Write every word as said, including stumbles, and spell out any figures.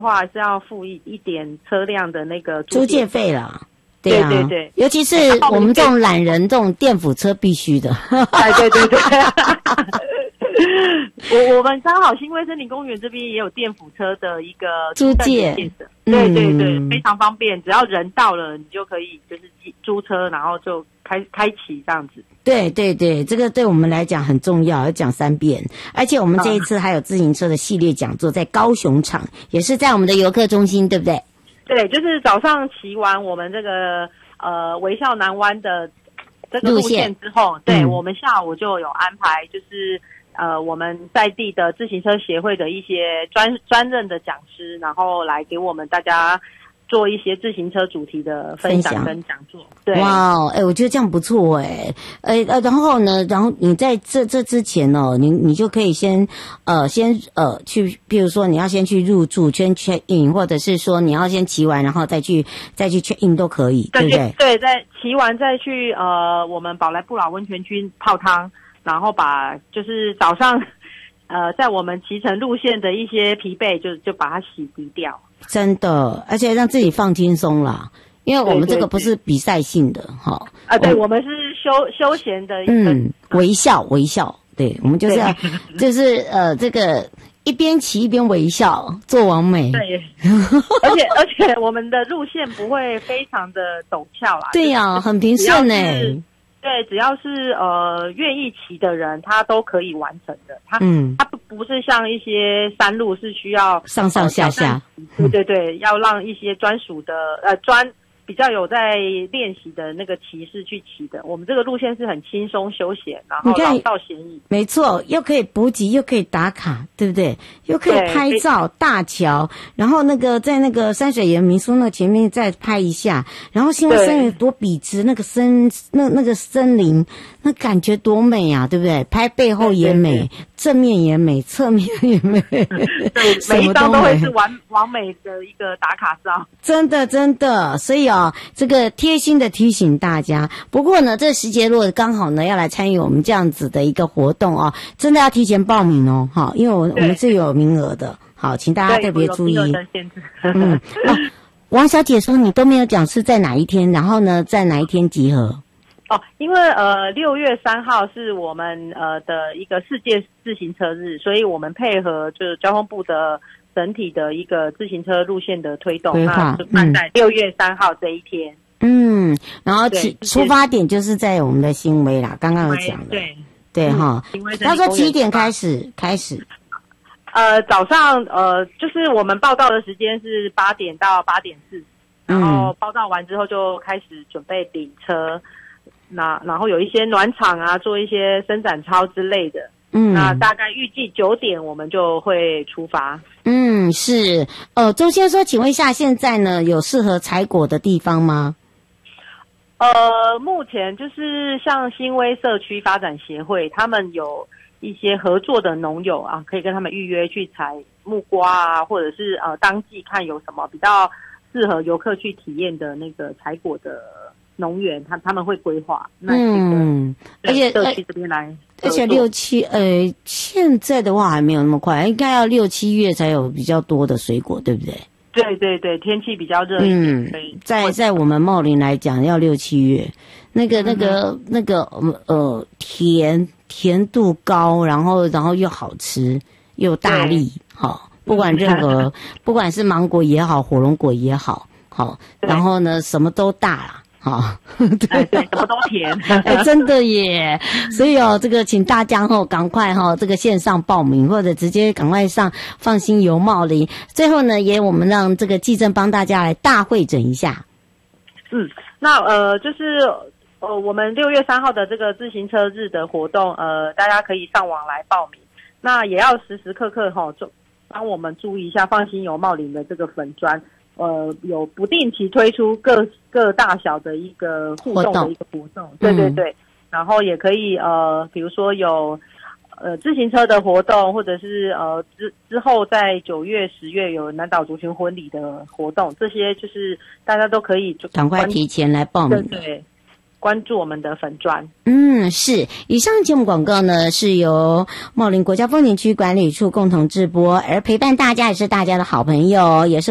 话是要付一一点车辆的那个租借费啦。对啊， 对对对， 尤其是我们这种懒人，这种电辅车必须的。 哎，对对对。我我们刚好新威森林公园这边也有电辅车的一个租借， 对对对，嗯、非常方便，只要人到了，你就可以就是租车，然后就开开启这样子。 对对对，这个对我们来讲很重要，要讲三遍。而且我们这一次还有自行车的系列讲座，在高雄场，也是在我们的游客中心，对不对？ 对，就是早上骑完我们这个呃微笑南湾的这个路线之后，对、嗯、我们下午就有安排，就是呃我们在地的自行车协会的一些专专任的讲师，然后来给我们大家做一些自行车主题的分享跟讲座。对， 哇哦，哎，我觉得这样不错哎，呃呃，然后呢，然后你在这这之前哦，你你就可以先呃先呃去，比如说你要先去入住，先 check in， 或者是说你要先骑完，然后再去再去 check in 都可以，对不对？ 对，在骑完再去呃我们宝来不老温泉区泡汤，然后把就是早上呃在我们骑乘路线的一些疲惫就就把它洗涤掉。真的，而且让自己放轻松啦。因为我们这个不是比赛性的哈啊，对，我们是休休闲的一个嗯微笑微笑，对，我们就是要就是呃这个一边骑一边微笑做完美， 对，而且而且我们的路线不会非常的陡峭啦， 对呀、啊，很平顺哎。 对，只要是呃愿意骑的人，他都可以完成的。他嗯，他不不是像一些山路是需要上上下下， 对对对，要让一些专属的呃专。比较有在练习的那个骑士去骑的，我们这个路线是很轻松休闲，然后老少咸宜。 没错，又可以补给，又可以打卡，对不对？又可以拍照，大桥，然后那个在那个山水岩民宿那前面再拍一下，然后新威森林多笔直，那个森那那个森林，那感觉多美啊，对不对？拍背后也美，对对对，正面也美，侧面也美， 对，每一张都会是完完美的一个打卡照。 真的真的，所以哦，这个贴心的提醒大家。不过呢，这时节如果刚好呢要来参与我们这样子的一个活动哦，真的要提前报名哦，好，因为我我们是有名额的，好，请大家特别注意。嗯，哦，王小姐说你都没有讲是在哪一天，然后呢在哪一天集合？ 哦，因为呃六月三号是我们呃的一个世界自行车日，所以我们配合就是交通部的整体的一个自行车路线的推动，那就办在六月三号这一天。 嗯，然后起出发点就是在我们的新威啦，刚刚有讲的，对对哈。他说几点开始？开始？ 呃，早上呃，就是我们报到的时间是八点到八点四十，然后报到完之后就开始准备领车。那然后有一些暖场啊，做一些伸展操之类的。嗯，那大概预计九点我们就会出发。 嗯，是。呃，周先说，请问一下，现在呢有适合采果的地方吗？ 呃，目前就是像新威社区发展协会，他们有一些合作的农友啊，可以跟他们预约去采木瓜啊，或者是呃当季看有什么比较适合游客去体验的那个采果的农园，他他们会规划。那嗯，而且社区这边来， 而且六七呃，现在的话还没有那么快，应该要六七月才有比较多的水果，对不对？ 对对对，天气比较热一点，嗯， 在在我们茂林来讲，要六七月，那个那个、嗯、那个呃甜甜度高，然后然后又好吃又大力，好，不管任何不管是芒果也好，火龙果也好，好，然后呢什么都大啦。好， 对对，什么都甜， 哎，真的耶！所以哦，这个请大家哦，赶快哈、哦，这个线上报名，或者直接赶快上放心游茂林。最后呢，也我们让这个纪政帮大家来大会诊一下。 嗯，那呃，就是呃，我们六月三号的这个自行车日的活动，呃，大家可以上网来报名。那也要时时刻刻哈、哦，就帮我们注意一下放心游茂林的这个粉专。呃，有不定期推出各各大小的一个互动的一个活动，对对对，嗯、然后也可以呃，比如说有呃自行车的活动，或者是呃之之后在九月、十月有南岛族群婚礼的活动，这些就是大家都可以就赶快提前来报名， 对对关注我们的粉专。 嗯，是。以上节目广告呢是由茂林国家风景区管理处共同制播，而陪伴大家也是大家的好朋友，也是